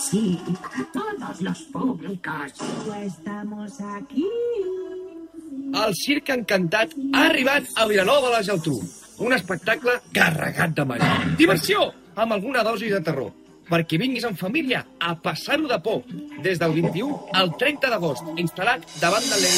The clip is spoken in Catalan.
Sí, todos los públicos. Estamos aquí. El Circ Encantat ha arribat a Vilanova de la Geltrú. Un espectacle carregat de màgia. Diversió, amb alguna dosi de terror. Perquè vinguis en família a passar-ho de por. Des del 21 al 30 d'agost, instal·lat davant de l'Elx